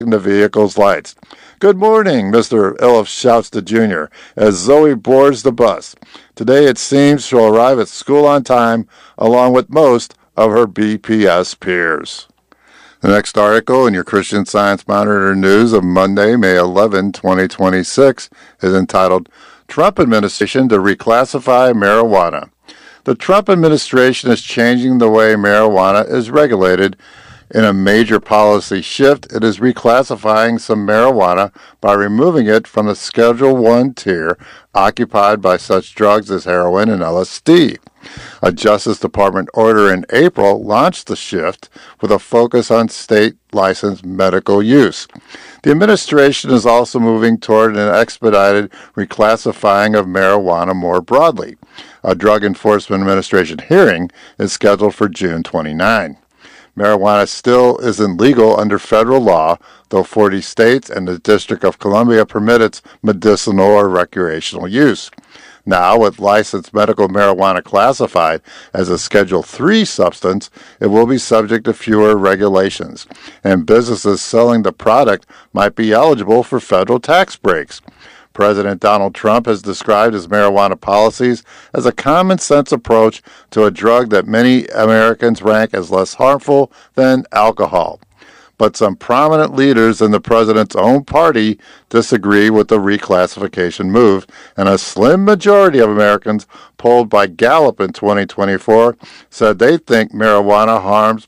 the vehicle's lights. "Good morning," Mr. Illiff shouts to Junior as Zoe boards the bus. Today it seems she'll arrive at school on time along with most of her BPS peers. The next article in your Christian Science Monitor news of Monday, May 11, 2026 is entitled Trump Administration to Reclassify Marijuana. The Trump administration is changing the way marijuana is regulated. In a major policy shift, it is reclassifying some marijuana by removing it from the Schedule 1 tier occupied by such drugs as heroin and LSD. A Justice Department order in April launched the shift with a focus on state-licensed medical use. The administration is also moving toward an expedited reclassifying of marijuana more broadly. A Drug Enforcement Administration hearing is scheduled for June 29. Marijuana still isn't legal under federal law, though 40 states and the District of Columbia permit its medicinal or recreational use. Now, with licensed medical marijuana classified as a Schedule III substance, it will be subject to fewer regulations, and businesses selling the product might be eligible for federal tax breaks. President Donald Trump has described his marijuana policies as a common-sense approach to a drug that many Americans rank as less harmful than alcohol. But some prominent leaders in the president's own party disagree with the reclassification move, and a slim majority of Americans polled by Gallup in 2024 said they think marijuana harms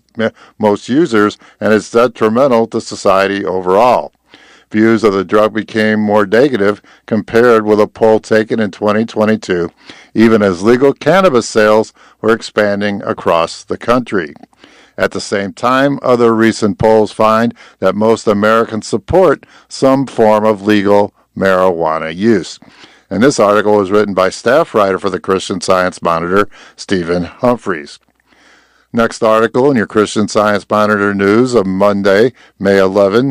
most users and is detrimental to society overall. Views of the drug became more negative compared with a poll taken in 2022, even as legal cannabis sales were expanding across the country. At the same time, other recent polls find that most Americans support some form of legal marijuana use. And this article was written by staff writer for the Christian Science Monitor, Stephen Humphreys. Next article in your Christian Science Monitor news of Monday, May 11,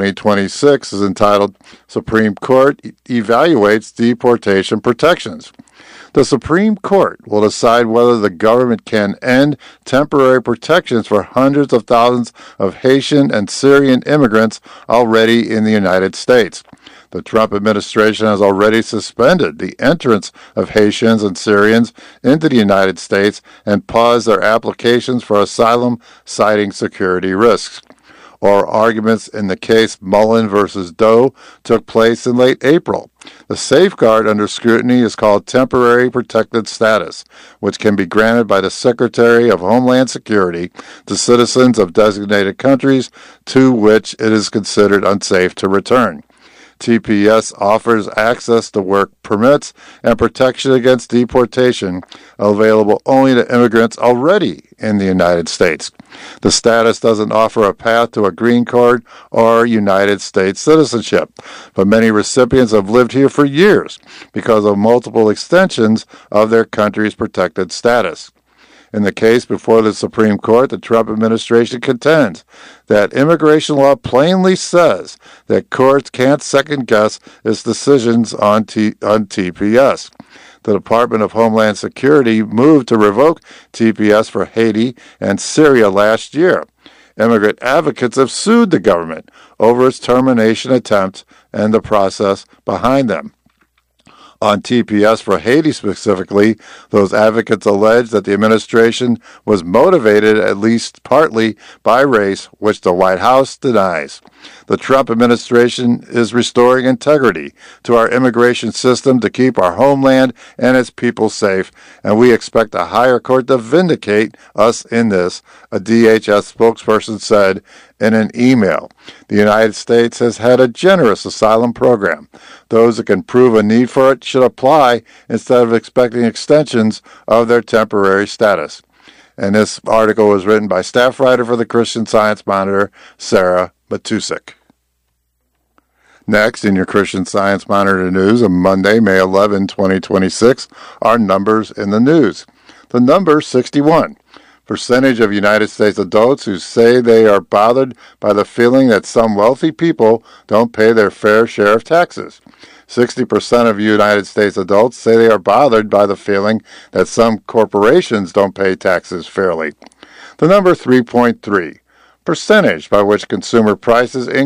2026 is entitled Supreme Court Evaluates Deportation Protections. The Supreme Court will decide whether the government can end temporary protections for hundreds of thousands of Haitian and Syrian immigrants already in the United States. The Trump administration has already suspended the entrance of Haitians and Syrians into the United States and paused their applications for asylum, citing security risks. Oral arguments in the case Mullen v. Doe took place in late April. The safeguard under scrutiny is called temporary protected status, which can be granted by the Secretary of Homeland Security to citizens of designated countries to which it is considered unsafe to return. TPS offers access to work permits and protection against deportation, available only to immigrants already in the United States. The status doesn't offer a path to a green card or United States citizenship, but many recipients have lived here for years because of multiple extensions of their country's protected status. In the case before the Supreme Court, the Trump administration contends that immigration law plainly says that courts can't second-guess its decisions on TPS. The Department of Homeland Security moved to revoke TPS for Haiti and Syria last year. Immigrant advocates have sued the government over its termination attempt and the process behind them. On TPS for Haiti specifically, those advocates allege that the administration was motivated at least partly by race, which the White House denies. The Trump administration is restoring integrity to our immigration system to keep our homeland and its people safe, and we expect a higher court to vindicate us in this, a DHS spokesperson said in an email. The United States has had a generous asylum program. Those that can prove a need for it should apply instead of expecting extensions of their temporary status. And this article was written by staff writer for the Christian Science Monitor, Sarah Matusik. Next, in your Christian Science Monitor news of Monday, May 11, 2026, are numbers in the news. The number 61. Percentage of United States adults who say they are bothered by the feeling that some wealthy people don't pay their fair share of taxes. 60% of United States adults say they are bothered by the feeling that some corporations don't pay taxes fairly. The number 3.3. percentage by which consumer prices increase